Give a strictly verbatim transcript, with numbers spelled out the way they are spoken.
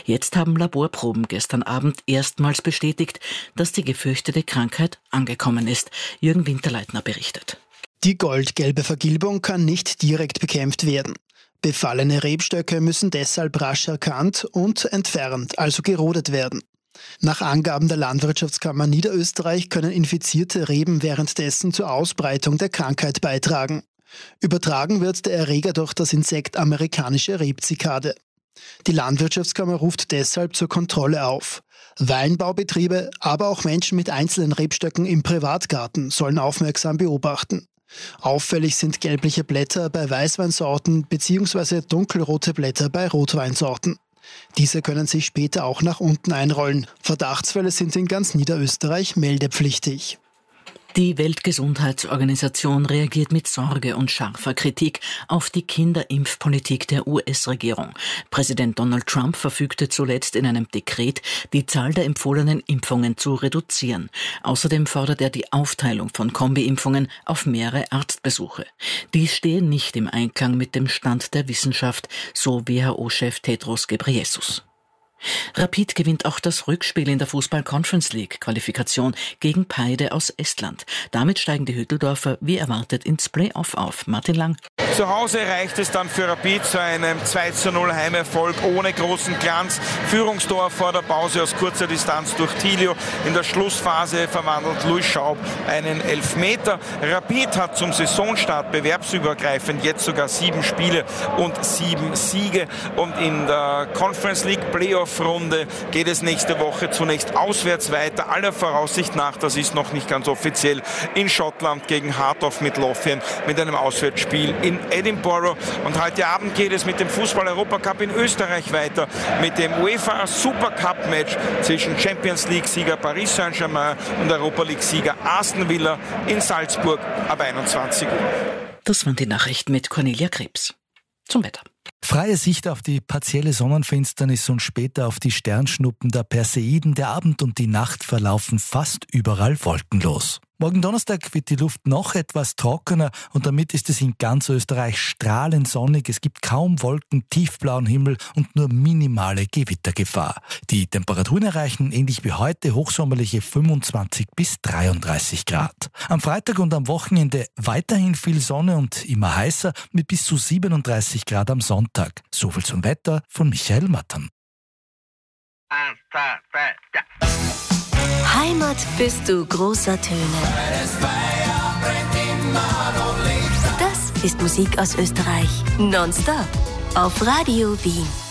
Jetzt haben Laborproben gestern Abend erstmals bestätigt, dass die gefürchtete Krankheit angekommen ist. Jürgen Winterleitner berichtet. Die goldgelbe Vergilbung kann nicht direkt bekämpft werden. Befallene Rebstöcke müssen deshalb rasch erkannt und entfernt, also gerodet werden. Nach Angaben der Landwirtschaftskammer Niederösterreich können infizierte Reben währenddessen zur Ausbreitung der Krankheit beitragen. Übertragen wird der Erreger durch das Insekt amerikanische Rebzikade. Die Landwirtschaftskammer ruft deshalb zur Kontrolle auf. Weinbaubetriebe, aber auch Menschen mit einzelnen Rebstöcken im Privatgarten sollen aufmerksam beobachten. Auffällig sind gelbliche Blätter bei Weißweinsorten bzw. dunkelrote Blätter bei Rotweinsorten. Diese können sich später auch nach unten einrollen. Verdachtsfälle sind in ganz Niederösterreich meldepflichtig. Die Weltgesundheitsorganisation reagiert mit Sorge und scharfer Kritik auf die Kinderimpfpolitik der U S-Regierung. Präsident Donald Trump verfügte zuletzt in einem Dekret, die Zahl der empfohlenen Impfungen zu reduzieren. Außerdem fordert er die Aufteilung von Kombi-Impfungen auf mehrere Arztbesuche. Dies stehe nicht im Einklang mit dem Stand der Wissenschaft, so W H O-Chef Tedros Ghebreyesus. Rapid gewinnt auch das Rückspiel in der Fußball-Conference-League-Qualifikation gegen Paide aus Estland. Damit steigen die Hütteldorfer wie erwartet ins Playoff auf. Martin Lang. Zu Hause reicht es dann für Rapid zu einem zwei zu null Heimerfolg ohne großen Glanz. Führungstor vor der Pause aus kurzer Distanz durch Tilio. In der Schlussphase verwandelt Louis Schaub einen Elfmeter. Rapid hat zum Saisonstart bewerbsübergreifend jetzt sogar sieben Spiele und sieben Siege. Und in der Conference League Playoff Runde geht es nächste Woche zunächst auswärts weiter. Aller Voraussicht nach, das ist noch nicht ganz offiziell, in Schottland gegen Heart of Midlothian mit einem Auswärtsspiel in Edinburgh. Und heute Abend geht es mit dem Fußball-Europacup in Österreich weiter, mit dem UEFA Supercup Match zwischen Champions League-Sieger Paris Saint-Germain und Europa League-Sieger Aston Villa in Salzburg ab einundzwanzig Uhr. Das waren die Nachrichten mit Cornelia Krebs. Zum Wetter. Freie Sicht auf die partielle Sonnenfinsternis und später auf die Sternschnuppen der Perseiden. Der Abend und die Nacht verlaufen fast überall wolkenlos. Morgen Donnerstag wird die Luft noch etwas trockener und damit ist es in ganz Österreich strahlend sonnig. Es gibt kaum Wolken, tiefblauen Himmel und nur minimale Gewittergefahr. Die Temperaturen erreichen ähnlich wie heute hochsommerliche fünfundzwanzig bis dreiunddreißig Grad. Am Freitag und am Wochenende weiterhin viel Sonne und immer heißer mit bis zu siebenunddreißig Grad am Sonntag. So viel zum Wetter von Michael Mattern. Eins, zwei, drei, ja. Heimat bist du großer Töne. Das ist Musik aus Österreich. Nonstop auf Radio Wien.